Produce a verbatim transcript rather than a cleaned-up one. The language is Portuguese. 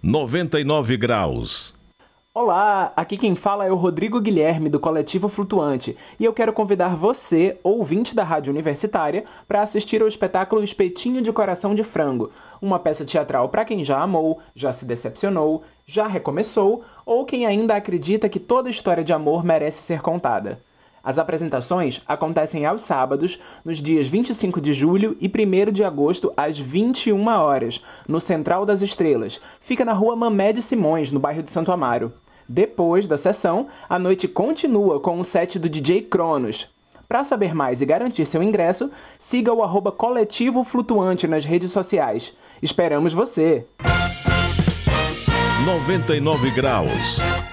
noventa e nove graus. Olá, aqui quem fala é o Rodrigo Guilherme, do Coletivo Flutuante, e eu quero convidar você, ouvinte da Rádio Universitária, para assistir ao espetáculo Espetinho de Coração de Frango, uma peça teatral para quem já amou, já se decepcionou, já recomeçou, ou quem ainda acredita que toda história de amor merece ser contada. As apresentações acontecem aos sábados, nos dias vinte e cinco de julho e primeiro de agosto, às vinte e uma horas, no Central das Estrelas. Fica na rua Mamé de Simões, no bairro de Santo Amaro. Depois da sessão, a noite continua com o set do D J Cronos. Para saber mais e garantir seu ingresso, siga o arroba Coletivo Flutuante nas redes sociais. Esperamos você! noventa e nove graus.